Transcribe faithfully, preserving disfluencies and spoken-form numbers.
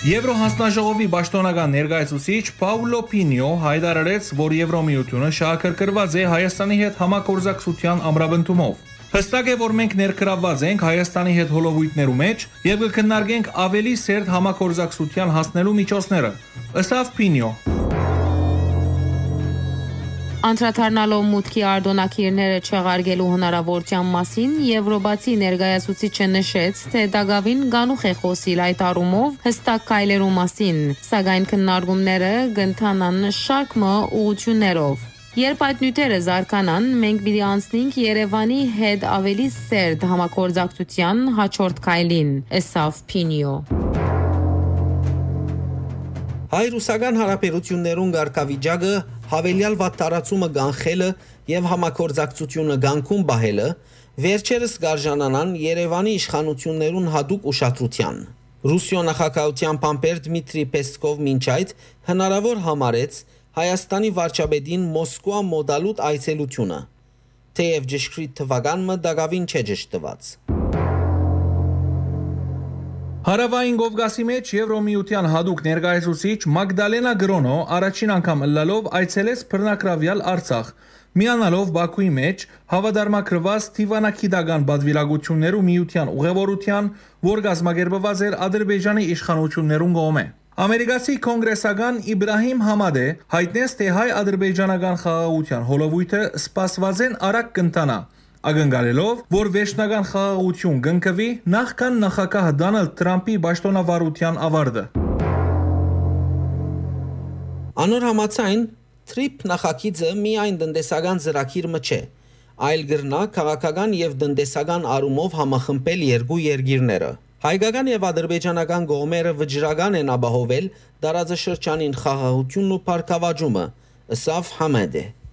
Եվրոհանձնաժողովի պաշտոնական ներկայացուցիչ Պաուլո Պինյո հայտարարեց, որ Եվրոմիությունը շահագրգռված է Հայաստանի հետ համագործակցության ամրապնդումով։ Հստակ է, որ մենք ներգրավված ենք Հայաստանի հետ հոլովույթներու մեջ եւ կքննարկենք ավելի սերտ համագործակցության հասնելու միջոցները, ըստ Պինյո։ Անդրադառնալով մուտքի արտոնակիրները չեղարկելու հնարավորության մասին, Եվրոպացի ներկայացուցիչը նշեց, թե դակավին գանուխ է խոսիլ այդ առումով հստակ քայլերու մասին, սակայն քննարկումները կընթանան շարքը ուղղություններով։ Երբ այդ նյութերը զարգանան, մենք պիտի անցնենք Երևանի հետ ավելի սերտ համագործակցության հաջորդ քայլին, ըստ Պինյո։ Հայ-ռուսական հարաբերություններուն ղեկավիճակը հավելյալ վատթարացումը կանխելը եւ համագործակցությունը գանքում բահելը վերջերս գարժանանան Երևանի իշխանություններուն հadoop ուշադրության։ Ռուսիո նախագահության փամփեր Դմիտրի Պեսկով մինչ այդ հնարավոր համարեց Հայաստանի վարչապետին Մոսկվա մոդալուտ այցելությունը, թեև ճշգրիտ թվականը դակավին չէ ճշտված։ Հարավային Կովկասի մեջ Եվրոմիության հadoop ներկայացուցիչ Մագդալենա Գրոնո առաջին անգամ ըլլալով այցելեց բռնակրավյալ Արցախ, միանալով Բաքուի մեջ հավատարմագրված դիվանագիտական պատվիրակություններու միության ուղևորության, որ կազմակերպված էր Ադրբեջանի իշխանություններուն կողմէ։ Ամերիկացի կոնգրեսական Իբրահիմ Համադե հայտնեց, թե հայ-ադրբեջանական խաղաղության հոլովույթը սպասվածեն արագ կընթանա, ակնկալելով, որ վերջնական խաղաղություն կընկվի նախքան նախագահ Դոնալդ Թրամփի պաշտոնավարության ավարտը։ Անոր համաձայն Թրիփ նախագիծը միայն տնտեսական ծրագիրը չէ, այլ գրնա քաղաքական եւ տնտեսական առումով համախմբել երկու երկիրները։ Հայկական եւ ադրբեջանական կողմերը վճռական են ապահովել տարածաշրջանին խաղաղությունն ու բարգավաճումը, ըստ Համադե։